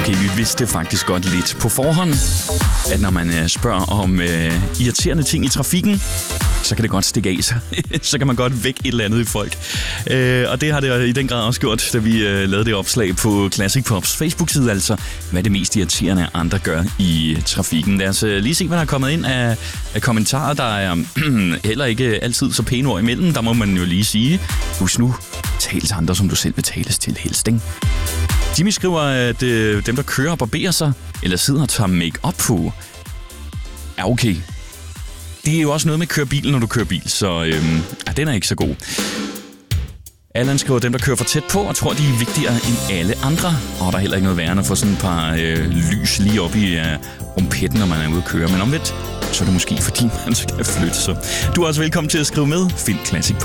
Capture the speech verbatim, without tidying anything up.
Okay, vi vidste faktisk godt lidt på forhånd, at når man spørger om øh, irriterende ting i trafikken, så kan det godt stikke af sig. Så kan man godt vække et eller andet i folk. Øh, og det har det i den grad også gjort, da vi øh, lavede det opslag på Classic Pops Facebook-side, altså hvad det mest irriterende andre gør i trafikken. Lad os øh, lige se, hvad der er kommet ind af, af kommentarer. Der er øh, heller ikke altid så pæne ord imellem. Der må man jo lige sige, husk nu, tal til andre, som du selv vil tales til helst, ikke? Jimmy skriver, at øh, dem, der kører og barberer sig, eller sidder og tager make-up på, er okay. Det er jo også noget med at køre bil, når du kører bil, så øh, ja, den er ikke så god. Allan skriver, dem, der kører for tæt på, og tror, de er vigtigere end alle andre. Og der er heller ikke noget værre end at få sådan et par øh, lys lige op i øh, rumpetten, når man er ude at køre. Men omvendt, så er det måske fordi, man skal flytte sig. Du er også velkommen til at skrive med. Find Classic